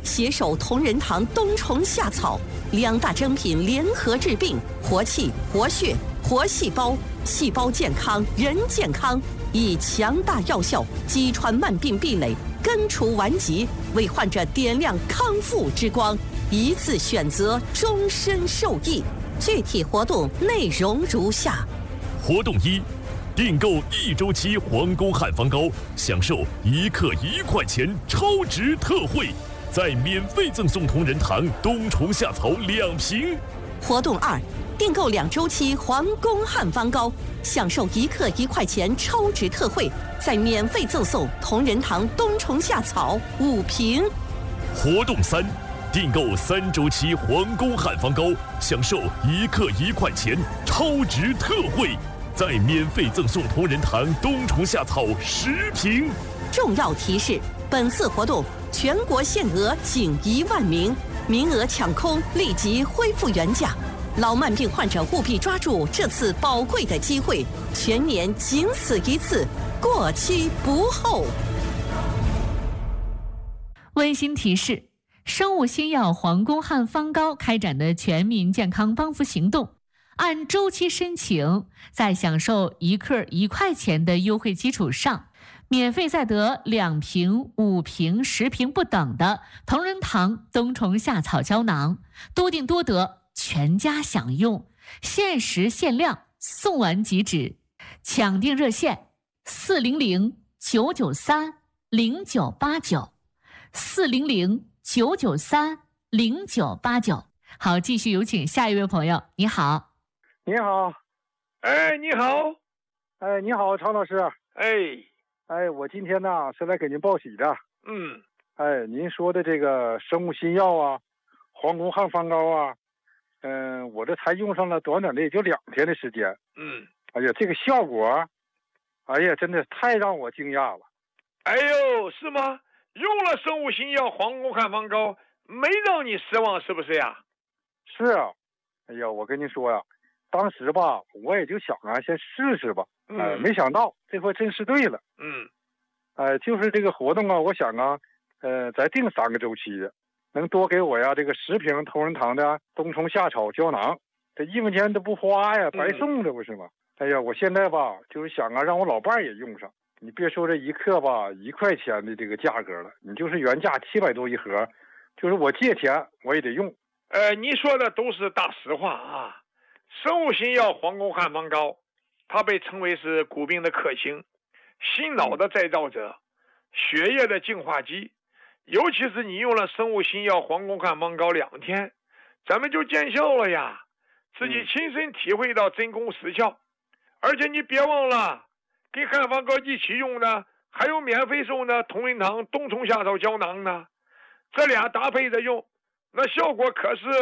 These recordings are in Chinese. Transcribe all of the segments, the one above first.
携手同仁堂冬虫夏草2大珍品联合治病，活气、活血、活细胞，细胞健康，人健康，以强大药效击穿慢病壁垒，根除顽疾，为患者点亮康复之光。一次选择，终身受益。具体活动内容如下： 活动1，订购1周期皇宫汉方膏，享受1克1块钱超值特惠，再免费赠送同仁堂冬虫夏草2瓶。 活动2，订购2周期皇宫汉方膏，享受1克1块钱超值特惠，再免费赠送同仁堂冬虫夏草5瓶。 活动3，订购3周期皇宫汉方膏，享受1克1块钱超值特惠，再免费赠送同仁堂冬虫夏草10瓶。 重要提示：本次活动全国限额仅1万名，名额抢空，立即恢复原价。老慢病患者务必抓住这次宝贵的机会，全年仅此一次，过期不候。 温馨提示：生物新药皇宫汉方膏开展的全民健康帮扶行动，按周期申请，在享受1克1块钱的优惠基础上，免费再得2瓶、5瓶、10瓶不等的同仁堂冬虫夏草胶囊，多订多得，全家享用，限时限量，送完即止。抢订热线400-993-0989，400-993-0989。好，继续有请下一位朋友。你好。 你好。 哎，你好。 哎，你好，常老师。哎，我今天呢是来给您报喜的。哎，您说的这个生物新药啊，皇宫汉方膏啊，我这才用上了短短的也就2天的时间。哎呀，这个效果，哎呀，真的太让我惊讶了。 哎呦，是吗？用了生物新药皇宫汉方膏，没让你失望是不是呀？ 是啊。哎呀，我跟您说呀，当时吧，我也就想啊，先试试吧。没想到这回真是对了。就是这个活动啊，我想啊，再定3个周期的，能多给我呀这个10瓶同仁堂的冬虫夏草胶囊，这1分钱都不花呀，白送这不是吗？哎呀，我现在吧就是想啊，让我老伴儿也用上。你别说这1克吧1块钱的这个价格了，你就是原价700多一盒，就是我借钱我也得用。 你说的都是大实话啊。生物新药皇宫汉方膏，它被称为是骨病的克星，心脑的再造者，血液的净化机。尤其是你用了生物新药皇宫汉方膏2天，咱们就见效了呀，自己亲身体会到真功实效。而且你别忘了，跟汉方膏一起用的还有免费送的同仁堂冬虫夏草胶囊呢，这俩搭配着用，那效果可是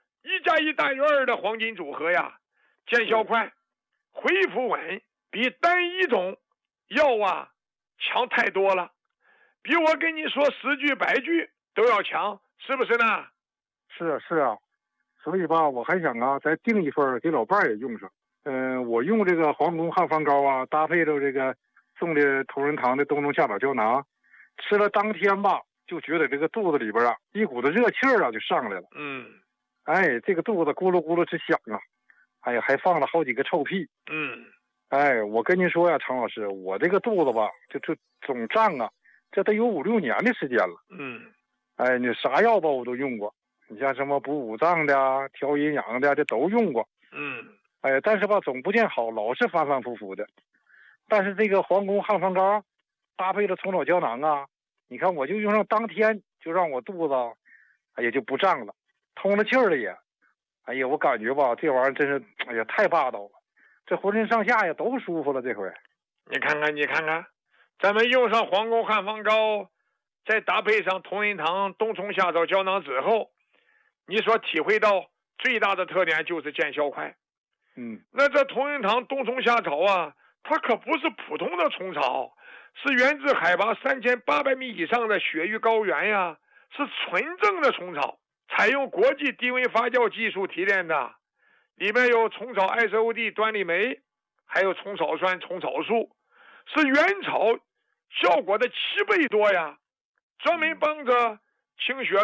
1+1大于2的黄金组合呀，见效快，恢复稳，比单一种药啊强太多了，比我跟你说10句100句都要强，是不是呢？ 是啊，所以吧，我还想啊，再订一份给老伴儿也用上。我用这个皇宫汉方膏啊，搭配着这个送的同仁堂的冬虫夏草胶囊，吃了当天吧，就觉得这个肚子里边啊，一股子热气儿啊就上来了。哎，这个肚子咕噜咕噜直响啊，哎呀，还放了好几个臭屁。哎，我跟您说呀，常老师，我这个肚子吧，就总胀啊，这得有5、6年的时间了。哎，你啥药吧我都用过，你像什么补五脏的啊、调阴阳的，这都用过。哎，但是吧，总不见好，老是反反复复的。但是这个皇宫汉方膏搭配了虫草胶囊啊，你看我就用上当天，就让我肚子，哎呀就不胀了，通了气儿了也。哎呀，我感觉吧，这玩意儿真是，哎呀太霸道了，这浑身上下呀都舒服了这回。 你看看，咱们用上皇宫汉方膏，再搭配上同仁堂冬虫夏草胶囊之后，你所体会到最大的特点就是见效快。那这同仁堂冬虫夏草啊，它可不是普通的虫草，是源自海拔3800米以上的雪域高原呀，是纯正的虫草，采用国际低温发酵技术提炼的，里面有虫草 SOD 端粒酶，还有虫草酸、虫草素，是原草效果的7倍多呀，专门帮着清血